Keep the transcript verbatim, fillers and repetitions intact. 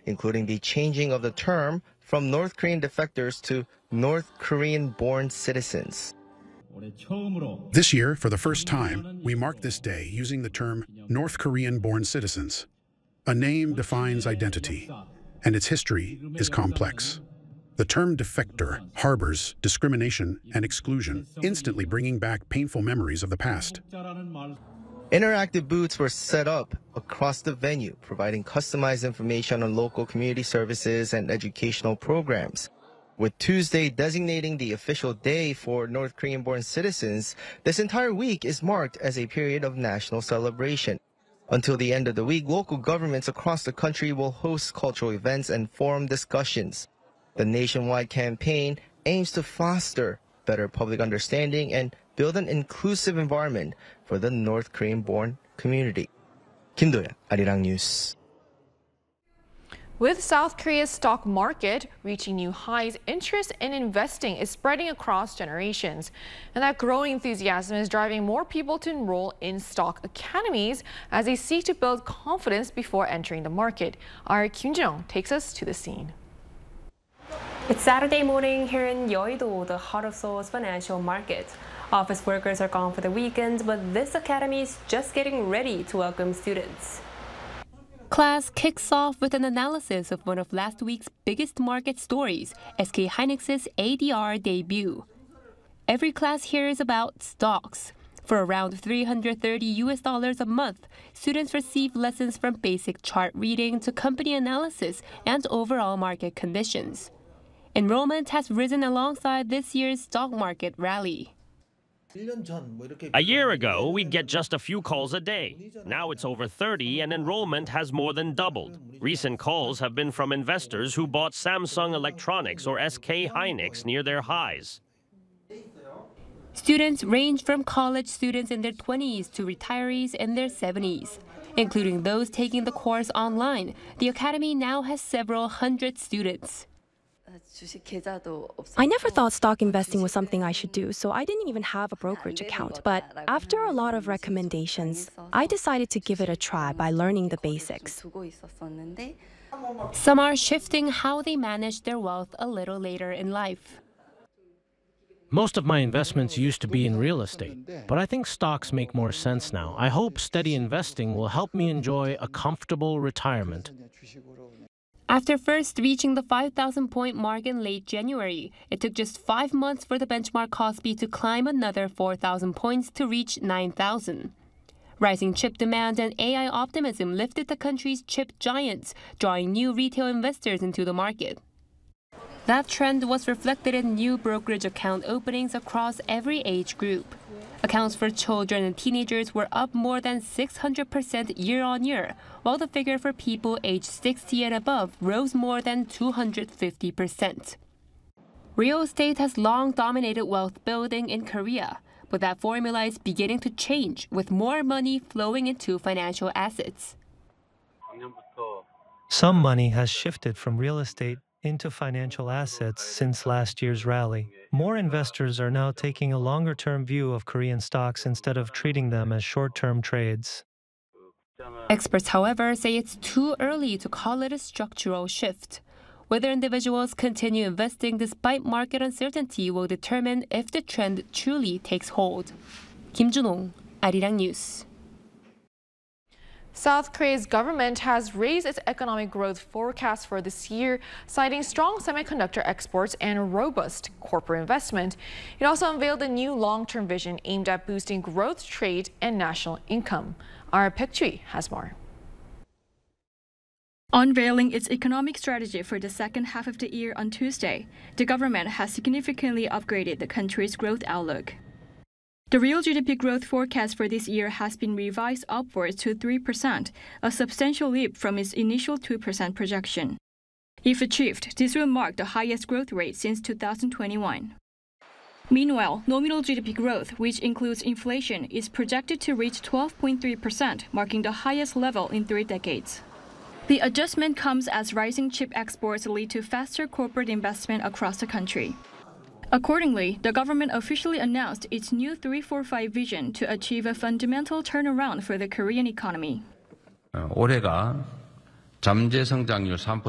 including the changing of the term from North Korean defectors to North Korean-born citizens. This year, for the first time, we mark this day using the term North Korean-born citizens. A name defines identity, and its history is complex. The term defector harbors discrimination and exclusion, instantly bringing back painful memories of the past. Interactive booths were set up across the venue, providing customized information on local community services and educational programs. With Tuesday designating the official day for North Korean-born citizens, this entire week is marked as a period of national celebration. Until the end of the week, local governments across the country will host cultural events and forum discussions. The nationwide campaign aims to foster better public understanding and build an inclusive environment for the North Korean-born community. Kim Do-yeon, Arirang News. With South Korea's stock market reaching new highs, interest in investing is spreading across generations. And that growing enthusiasm is driving more people to enroll in stock academies as they seek to build confidence before entering the market. Our Kim Jung takes us to the scene. It's Saturday morning here in Yeouido, the heart of Seoul's financial market. Office workers are gone for the weekend, but this academy is just getting ready to welcome students. Class kicks off with an analysis of one of last week's biggest market stories, S K hynix's A D R debut. Every class here is about stocks. For around three hundred thirty U S dollars a month, students receive lessons from basic chart reading to company analysis and overall market conditions. Enrollment has risen alongside this year's stock market rally. A year ago, we'd get just a few calls a day. Now it's over thirty, and enrollment has more than doubled. Recent calls have been from investors who bought Samsung Electronics or S K hynix near their highs. Students range from college students in their twenties to retirees in their seventies. Including those taking the course online, the academy now has several hundred students. I never thought stock investing was something I should do, so I didn't even have a brokerage account. But after a lot of recommendations, I decided to give it a try by learning the basics. Some are shifting how they manage their wealth a little later in life. Most of my investments used to be in real estate, but I think stocks make more sense now. I hope steady investing will help me enjoy a comfortable retirement. After first reaching the five thousand point mark in late January, it took just five months for the benchmark Kospi to climb another four thousand points to reach nine thousand. Rising chip demand and A I optimism lifted the country's chip giants, drawing new retail investors into the market. That trend was reflected in new brokerage account openings across every age group. Accounts for children and teenagers were up more than six hundred percent year-on-year, while the figure for people aged sixty and above rose more than two hundred fifty percent. Real estate has long dominated wealth building in Korea, but that formula is beginning to change with more money flowing into financial assets. Some money has shifted from real estate into financial assets since last year's rally. More investors are now taking a longer-term view of Korean stocks instead of treating them as short-term trades. Experts, however, say it's too early to call it a structural shift. Whether individuals continue investing despite market uncertainty will determine if the trend truly takes hold. Kim Jun-ong, Arirang News. South Korea's government has raised its economic growth forecast for this year, citing strong semiconductor exports and robust corporate investment. It also unveiled a new long-term vision aimed at boosting growth, trade, and national income. Our Baek Ju-hee has more. Unveiling its economic strategy for the second half of the year on Tuesday, the government has significantly upgraded the country's growth outlook. The real G D P growth forecast for this year has been revised upwards to three percent, a substantial leap from its initial two percent projection. If achieved, this will mark the highest growth rate since two thousand twenty-one. Meanwhile, nominal G D P growth, which includes inflation, is projected to reach twelve point three percent, marking the highest level in three decades. The adjustment comes as rising chip exports lead to faster corporate investment across the country. Accordingly, the government officially announced its new three forty-five vision to achieve a fundamental turnaround for the Korean economy. 올해가 잠재 성장률 삼 퍼센트